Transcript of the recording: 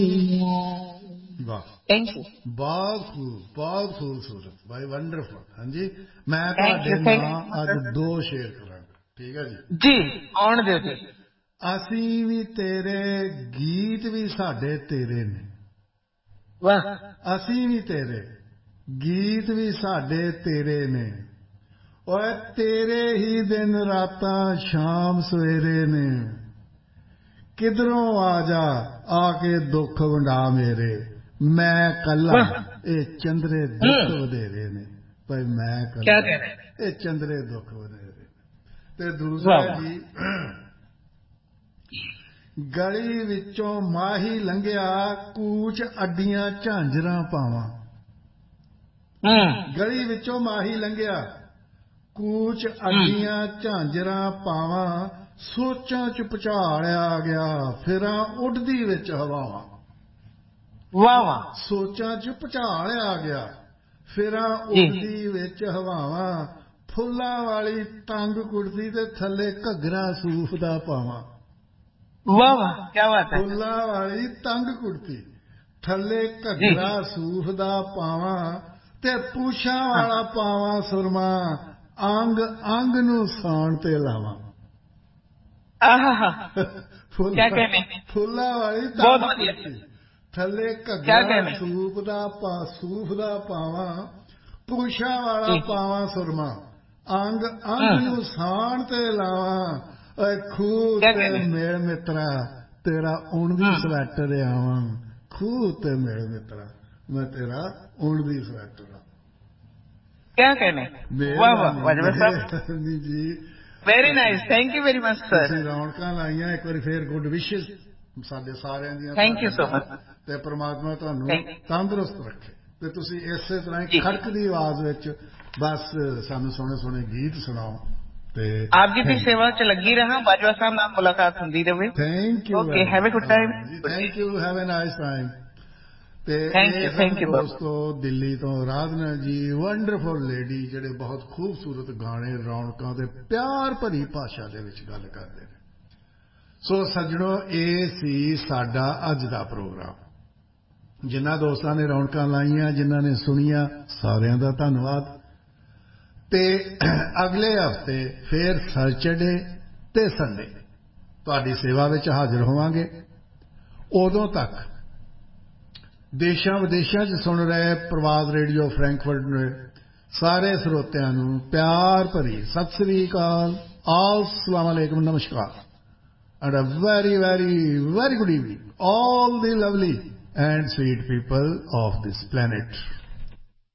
वाह, thank you बहुत खूबसूरत भाई, वंडरफुल। हाँ जी, मैं थैंक यू ना थैंक अज यू दो शेर करांगा, ठीक है जी। जी आउण दिओ जी। ਅਸੀਂ ਵੀ ਤੇਰੇ ਗੀਤ ਵੀ ਸਾਡੇ ਤੇਰੇ ਨੇ, वाह ਅਸੀਂ ਵੀ ਤੇਰੇ ਗੀਤ ਵੀ ਸਾਡੇ ਤੇਰੇ ਨੇ, ਓਏ ਤੇਰੇ ਹੀ ਦਿਨ ਰਾਤਾਂ ਸ਼ਾਮ ਸਵੇਰੇ ਨੇ, ਕਿਧਰੋਂ ਆ ਕੇ ਦੁੱਖ ਵੰਡਾ ਮੇਰੇ, ਮੈਂ ਕੱਲਾ वाह ਇਹ ਚੰਦਰੇ ਦੁੱਖ ਵਧੇਰੇ ਨੇ, ਭਾਈ ਮੈਂ क्या ਕੱਲਾ कह रहे हैं। ਇਹ ਚੰਦਰੇ ਦੁੱਖ ਵਧੇਰੇ ਨੇ। ਤੇ वाह ਦੂਸਰਾ वाह ਜੀ, ਗਲੀ ਵਿੱਚੋਂ ਮਾਹੀ ਲੰਘਿਆ, ਕੂਚ ਅੱਡੀਆਂ ਝਾਂਜਰਾਂ ਪਾਵਾਂ, ਗਲੀ ਵਿੱਚੋਂ ਮਾਹੀ ਲੰਘਿਆ, ਕੂਚ ਅੱਡੀਆਂ ਝਾਂਜਰਾਂ ਪਾਵਾਂ, ਸੋਚਾਂ ਚ ਭੁਚਾਲ ਆ ਗਿਆ, ਫਿਰਾਂ ਉੱਡਦੀ ਵਿੱਚ ਹਵਾਵਾਂ, वाह वाह ਸੋਚਾਂ ਚ ਭੁਚਾਲ ਆ ਗਿਆ, ਫਿਰਾਂ जी ਉੱਡਦੀ ਵਿੱਚ ਹਵਾਵਾਂ, ਫੁੱਲਾਂ ਵਾਲੀ ਤੰਗ ਕੁੜਤੀ ਤੇ ਥੱਲੇ ਘੱਗਰਾ ਸੂਫ ਦਾ ਪਾਵਾਂ, वाह वाह क्या बात है ਫੁੱਲਾਂ ਵਾਲੀ ਤੰਗ ਕੁੜਤੀ ਥੱਲੇ जी ਘੱਗਰਾ ਸੂਫ ਦਾ ਪਾਵਾਂ, ਤੇ ਪੂਛਾਂ हाँ ਵਾਲਾ ਪਾਵਾਂ ਸੁਰਮਾ, ਅੰਗ ਅੰਗ ਨੂੰ ਸਾਣ ਤੇ ਲਾਵਾਂ, आहा क्या ਫੁੱਲਾਂ कहने ਫੁੱਲਾਂ ਵਾਲੀ बहुत ਤੰਗ बढ़िया ਕੁੜਤੀ ਥੱਲੇ क्या ਘੱਗਰਾ कहने ਸੂਫ ਦਾ ਪਾਵਾਂ, ਪੂਛਾਂ ਵਾਲਾ जी ਪਾਵਾਂ ਸੁਰਮਾ, ਅੰਗ ਅੰਗ हाँ ਨੂੰ ਸਾਣ ਤੇ ਲਾਵਾਂ, ਓਏ ਖੂਹ क्या ਤੇ कहने ਮੇਲ ਮਿੱਤਰਾ, ਤੇਰਾ ਉਣ ਦੀ हाँ ਸਵੈਟਰ ਆਵਾਂ, ਖੂਹ ਤੇ ਮੇਲ ਮਿੱਤਰਾ, ਮੈਂ ਤੇਰਾ ਉਣ ਦੀ ਸਵੈਟਰ ਆ। क्या कहने वाह वाह ਮਿਹਰਬਾਨੀ वाजवा साहब ਮਿਹਰਬਾਨੀ ਜੀ। वेरी ਤੁਸੀਂ nice thank you very much sir ਤੁਸੀਂ ਰੌਣਕਾਂ ਲਾਈਆਂ, ਇੱਕ ਵਾਰੀ ਫੇਰ ਗੁੱਡ ਵਿਸ਼ੇਸ ਸਾਡੇ ਸਾਰਿਆਂ ਦੀਆਂ थैंक यू ਤੁਹਾਡੇ सो ਨਾਲ, मच ਤੇ ਪ੍ਰਮਾਤਮਾ ਤੁਹਾਨੂੰ थैंक ਤੰਦਰੁਸਤ ਰੱਖੇ, ਤੇ ਤੁਸੀਂ ਇਸੇ ਤਰ੍ਹਾਂ ਹੀ जी ਖੜਕਦੀ ਆਵਾਜ਼ ਵਿੱਚ ਬਸ ਸਾਨੂੰ ਸੋਹਣੇ ਸੋਹਣੇ ਗੀਤ ਸੁਣਾਓ। ਤੇ आप जी की सेवा च लगी रहा बाजवा साहब नाल मुलाकात हुंदी रहे thank you okay very have a much. Good time ਜੀ thank you, have a nice time. ਤੇ ਇਹ ਸਨ थैंक यू ਦੋਸਤੋ ਦਿੱਲੀ ਤੋਂ ਰਾਧਨਾ ਜੀ, ਵੰਡਰਫੁਲ ਲੇਡੀ, ਜਿਹੜੇ ਬਹੁਤ ਖੂਬਸੂਰਤ ਗਾਣੇ ਰੌਣਕਾਂ ਦੇ ਪਿਆਰ ਭਰੀ ਭਾਸ਼ਾ ਦੇ ਵਿੱਚ ਗੱਲ ਕਰਦੇ ਨੇ। ਸੋ ਸੱਜਣੋ, ਇਹ ਸੀ ਸਾਡਾ ਅੱਜ ਦਾ ਪ੍ਰੋਗਰਾਮ। ਜਿਨ੍ਹਾਂ ਦੋਸਤਾਂ ਨੇ ਰੌਣਕਾਂ ਲਾਈਆਂ, ਜਿਨ੍ਹਾਂ ਨੇ ਸੁਣੀਆਂ, ਸਾਰਿਆਂ ਦਾ ਧੰਨਵਾਦ। ਤੇ ਅਗਲੇ ਹਫ਼ਤੇ ਫੇਰ ਸੈਚਰਡੇ ਤੇ ਸੰਡੇ ਤੁਹਾਡੀ ਸੇਵਾ ਵਿੱਚ ਹਾਜ਼ਰ ਹੋਵਾਂਗੇ। ਉਦੋਂ ਤੱਕ ਦੇਸ਼ਾਂ ਵਿਦੇਸ਼ਾਂ 'ਚ ਸੁਣ ਰਹੇ ਪ੍ਰਵਾਦ ਰੇਡੀਓ ਫਰੈਂਕਫਰਟ ਦੇ ਸਾਰੇ ਸਰੋਤਿਆਂ ਨੂੰ ਪਿਆਰ ਭਰੀ ਸਤਿ ਸ੍ਰੀ ਅਕਾਲ, अस्सलाम वालेकुम, नमस्कार, and a very, very, very good evening, all the lovely and sweet people of this planet.